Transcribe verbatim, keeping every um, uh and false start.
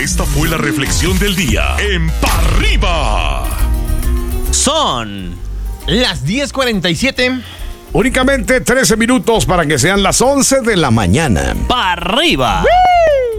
Esta fue la reflexión del día en Pa' Arriba. Son las diez cuarenta y siete. Únicamente trece minutos para que sean las once de la mañana. Pa' Arriba. ¡Woo!